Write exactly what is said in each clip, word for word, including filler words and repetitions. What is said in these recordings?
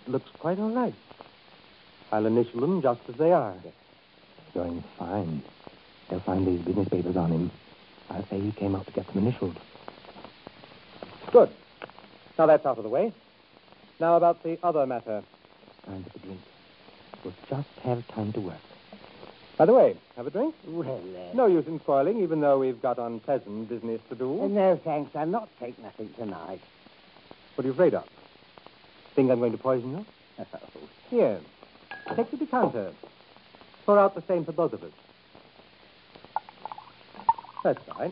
looks quite all right. I'll initial them just as they are. Going fine. They'll find these business papers on him. I'll say he came out to get them initialed. Good. Now that's out of the way. Now about the other matter. Time for the drink. We'll just have time to work. By the way, have a drink? Well, uh... No use in quarreling, even though we've got unpleasant business to do. Uh, no, thanks. I'll not take nothing tonight. What are you afraid of? Think I'm going to poison you? Oh. Here. Take the decanter. Pour out the same for both of us. That's right.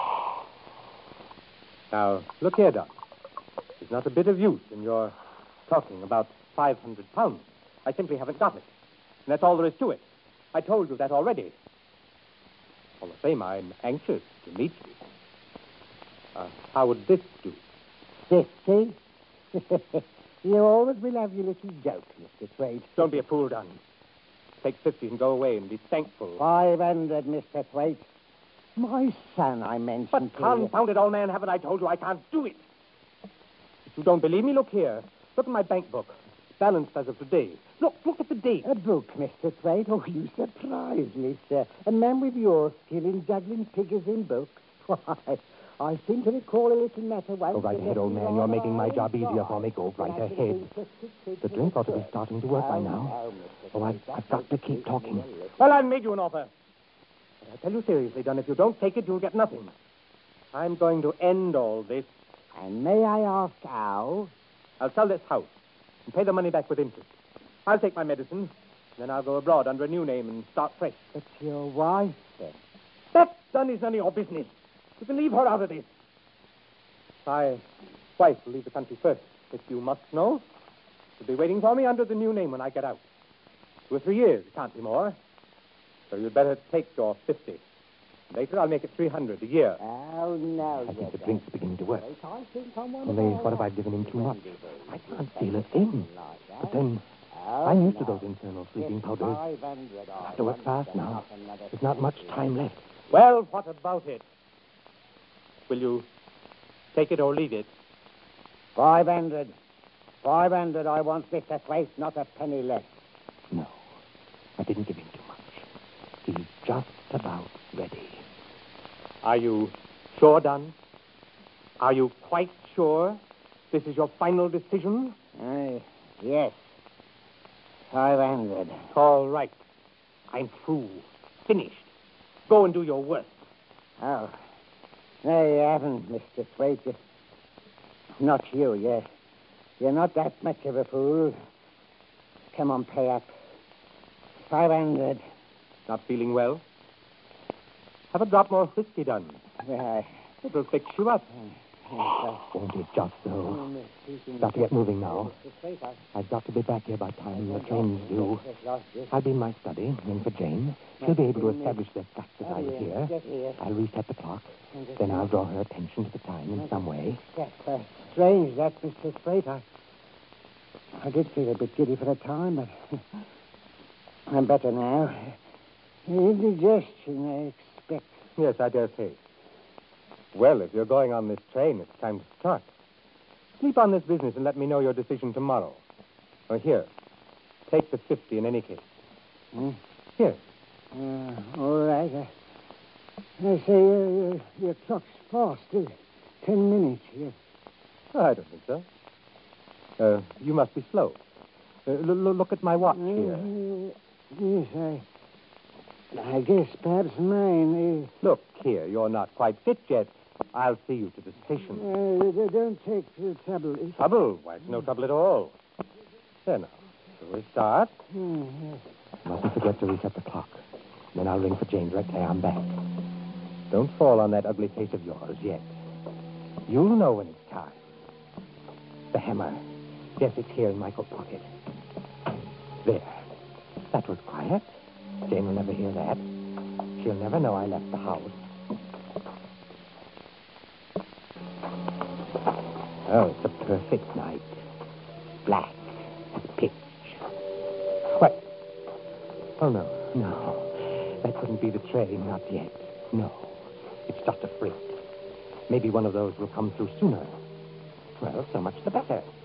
Now, look here, Doc. There's not a bit of use in your talking about five hundred pounds. I simply haven't got it. And that's all there is to it. I told you that already. All the same, I'm anxious to meet you. Uh, how would this do? Fifty? You always will have your little joke, Mister Thwaite. Don't be a fool, Dunn. Take fifty and go away and be thankful. Five hundred, Mister Thwaite. My son, I mentioned But to you. confound it, old man, haven't I told you I can't do it? If you don't believe me, look here. Look at my bank book. Balanced as of today. Look, look at the date. A book, Mister Thwaite? Oh, you surprise me, sir. A man with your skill in juggling figures in books. Why, I seem to recall a little matter once. Go right ahead, old man. You're making my job easier for me. Go right ahead. The drink ought to be starting to work by now. Oh, I've, I've got to keep talking. Well, I've made you an offer. But I tell you seriously, Dunn, if you don't take it, you'll get nothing. I'm going to end all this. And may I ask how? I'll sell this house and pay the money back with interest. I'll take my medicine, then I'll go abroad under a new name and start fresh. But your wife, then? That, Dunn, is none of your business. You can leave her out of this. My wife will leave the country first, if you must know. She'll be waiting for me under the new name when I get out. Two or three years, it can't be more. So you'd better take your fifty. Later, I'll make it three hundred a year. Oh, no, I think you the don't. drink's beginning to work. I think I'm one Only, of what if our I've given him too much? own. I can't feel a thing. But then, Oh, I'm used to no. those internal sleeping It's powders. five hundred, I I have to work want fast to now. knock another There's not much fifty. time left. Well, what about it? Will you take it or leave it? Five hundred. Five hundred, I want Mister Thwaite, not a penny less. No, I didn't give him too much. He's just about ready. Are you sure, Dunn? Are you quite sure this is your final decision? Aye, yes. Five hundred. All right. I'm through. Finished. Go and do your worst. Oh. No, you haven't, Mister Thwaite. You- Not you, you're, you're not that much of a fool. Come on, pay up. Five hundred. Not feeling well? Have a drop more whiskey, Dunn. Right. It'll fix you up. Won't it just so? Got to get moving now. I've got to be back here by time the train's due. I'll be in my study, in for Jane. She'll be able to establish the fact that I was here. I'll reset the clock. Then I'll draw her attention to the time in some way. That's uh, strange, that, Mister Thwaite. I, I did feel a bit giddy for a time, but I'm better now. Indigestion, I expect. Yes, I dare say. Well, if you're going on this train, it's time to start. Sleep on this business and let me know your decision tomorrow. Or here, take the fifty in any case. Hmm? Here. Uh, all right. I, I say uh, your, your clock's fast. Uh, ten minutes. Yes. Oh, I don't think so. Uh, you must be slow. Uh, l- l- look at my watch here. Uh, yes, I... I guess perhaps mine is... Look here, you're not quite fit yet. I'll see you to the station. Uh, don't take the trouble. It's... Trouble? Why, it's no trouble at all. There now. Shall we start? Hmm, yes. Mustn't forget to reset the clock. Then I'll ring for Jane directly I'm back. Don't fall on that ugly face of yours yet. You'll know when it's time. The hammer. Yes, it's here in my coat pocket. There. That was quiet. Jane will never hear that. She'll never know I left the house. Oh, it's a perfect night. Black as pitch. What? Oh, no, no. That couldn't be the train, not yet. No. It's just a freight. Maybe one of those will come through sooner. Well, so much the better.